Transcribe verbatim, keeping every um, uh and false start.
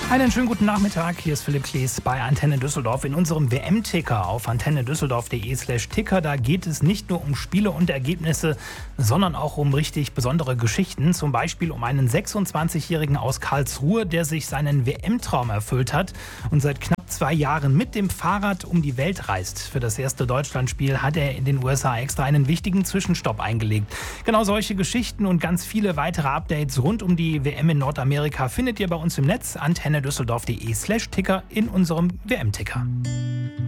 Einen schönen guten Nachmittag, hier ist Philipp Klees bei Antenne Düsseldorf in unserem W M-Ticker auf antenne düsseldorf punkt de slash ticker. Da geht es nicht nur um Spiele und Ergebnisse, sondern auch um richtig besondere Geschichten. Zum Beispiel um einen sechsundzwanzigjährigen aus Karlsruhe, der sich seinen W M-Traum erfüllt hat und seit knapp zwei Jahren mit dem Fahrrad um die Welt reist. Für das erste Deutschlandspiel hat er in den U S A extra einen wichtigen Zwischenstopp eingelegt. Genau solche Geschichten und ganz viele weitere Updates rund um die W M in Nordamerika findet ihr bei uns im Netz, antenne düsseldorf punkt de slash ticker in unserem W M-Ticker.